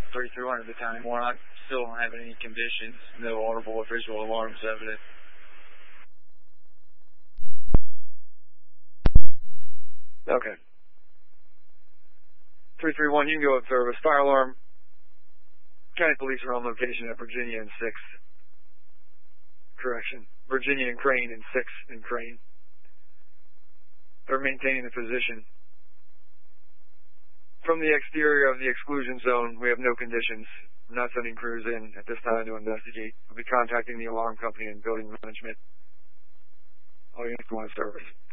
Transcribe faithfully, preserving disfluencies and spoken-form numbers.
three three one at the time. We're not still don't have any conditions, no audible or visual alarms evident. Okay. three three one, you can go up service. Fire alarm. County police are on location at Virginia and sixth. Correction. Virginia and Crane and sixth and Crane. They're maintaining the position. From the exterior of the exclusion zone, we have no conditions. I'm not sending crews in at this time to investigate. We'll be contacting the alarm company and building management. All units go on service.